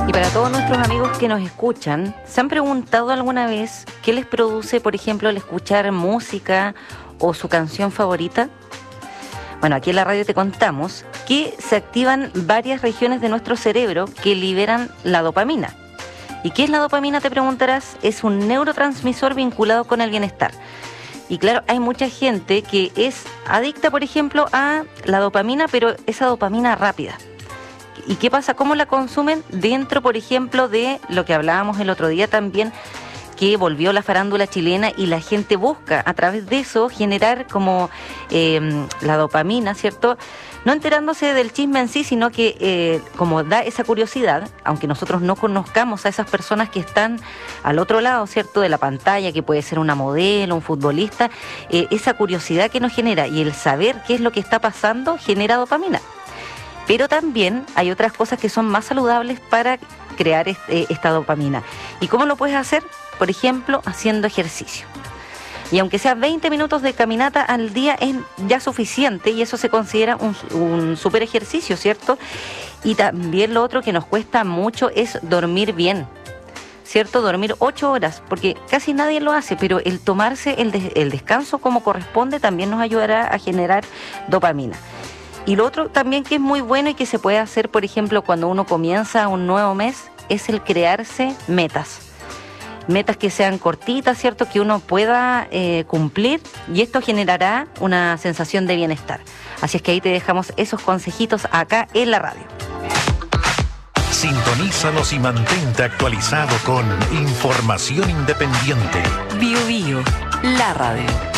Y para todos nuestros amigos que nos escuchan, ¿se han preguntado alguna vez qué les produce, por ejemplo, el escuchar música o su canción favorita? Bueno, aquí en la radio te contamos que se activan varias regiones de nuestro cerebro que liberan la dopamina. ¿Y qué es la dopamina? Te preguntarás. Es un neurotransmisor vinculado con el bienestar. Y claro, hay mucha gente que es adicta, por ejemplo, a la dopamina, pero esa dopamina rápida. ¿Y qué pasa? ¿Cómo la consumen? Dentro, por ejemplo, de lo que hablábamos el otro día también, que volvió la farándula chilena y la gente busca a través de eso generar como la dopamina, ¿cierto? No enterándose del chisme en sí, sino que como da esa curiosidad, aunque nosotros no conozcamos a esas personas que están al otro lado, ¿cierto?, de la pantalla, que puede ser una modelo, un futbolista, esa curiosidad que nos genera y el saber qué es lo que está pasando genera dopamina. Pero también hay otras cosas que son más saludables para crear esta dopamina. ¿Y cómo lo puedes hacer? Por ejemplo, haciendo ejercicio. Y aunque sea 20 minutos de caminata al día es ya suficiente y eso se considera un súper ejercicio, ¿cierto? Y también lo otro que nos cuesta mucho es dormir bien, ¿cierto? Dormir 8 horas, porque casi nadie lo hace, pero el tomarse el descanso como corresponde también nos ayudará a generar dopamina. Y lo otro también que es muy bueno y que se puede hacer, por ejemplo, cuando uno comienza un nuevo mes, es el crearse metas. Metas que sean cortitas, ¿cierto? Que uno pueda cumplir y esto generará una sensación de bienestar. Así es que ahí te dejamos esos consejitos acá en la radio. Sintonízanos y mantente actualizado con Información Independiente. Bio Bio, la radio.